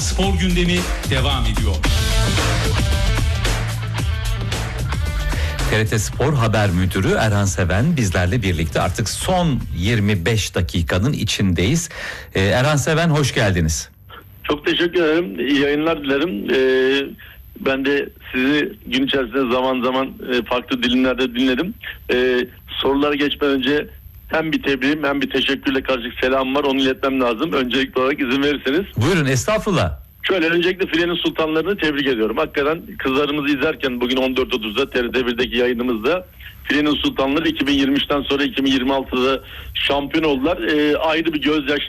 Spor gündemi devam ediyor. TRT Spor Haber Müdürü Erhan Seven bizlerle birlikte, artık son 25 dakikanın içindeyiz. Erhan Seven, hoş geldiniz. Çok teşekkür ederim. İyi yayınlar dilerim. Ben de sizi gün içerisinde zaman zaman farklı dilimlerde dinledim. Sorulara geçmeden önce hem bir tebriğim hem bir teşekkürle karşılık selam var. Onu iletmem lazım. Öncelikli olarak izin verirseniz. Buyurun, estağfurullah. Şöyle, öncelikle Filenin Sultanlarını tebrik ediyorum. Hakikaten kızlarımızı izlerken bugün 14.30'da TRT1'deki yayınımızda Filenin Sultanları 2023'ten sonra 2026'da şampiyon oldular. Ayrı bir gözyaşı